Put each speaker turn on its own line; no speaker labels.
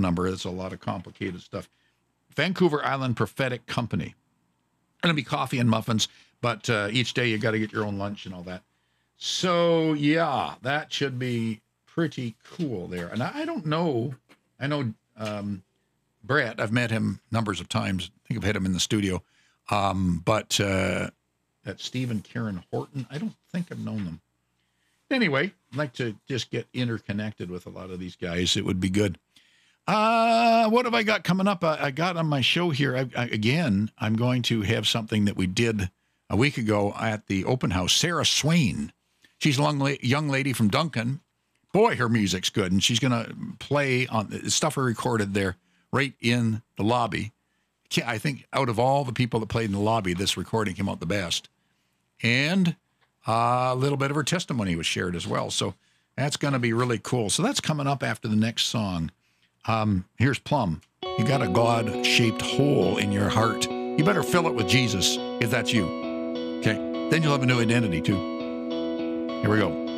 number. It's a lot of complicated stuff. Vancouver Island Prophetic Company. Going to be coffee and muffins, but each day you got to get your own lunch and all that. So, yeah, that should be pretty cool there. And I don't know. I know Brett. I've met him numbers of times. I think I've had him in the studio. But that Steve and Karen Horton, I don't think I've known them. Anyway, I'd like to just get interconnected with a lot of these guys. It would be good. What have I got coming up? I got on my show here. Again, I'm going to have something that we did a week ago at the open house. Sarah Swain. She's a young lady from Duncan. Boy, her music's good. And she's going to play on the stuff I recorded there right in the lobby. I think out of all the people that played in the lobby, this recording came out the best. And a little bit of her testimony was shared as well. So that's going to be really cool. So that's coming up after the next song. Here's Plum. You got a God-shaped hole in your heart. You better fill it with Jesus if that's you. Okay? Then you'll have a new identity too. Here we go.